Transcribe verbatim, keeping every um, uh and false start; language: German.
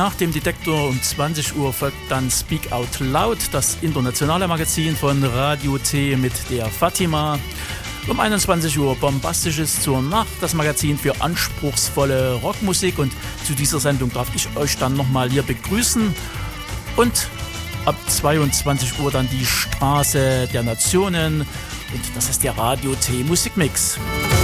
Nach dem Detektor um zwanzig Uhr folgt dann Speak Out Loud, das internationale Magazin von Radio T mit der Fatima. Um einundzwanzig Uhr Bombastisches zur Nacht, das Magazin für anspruchsvolle Rockmusik. Und zu dieser Sendung darf ich euch dann nochmal hier begrüßen. Und ab zweiundzwanzig Uhr dann die Straße der Nationen. Und das ist der Radio T Musikmix.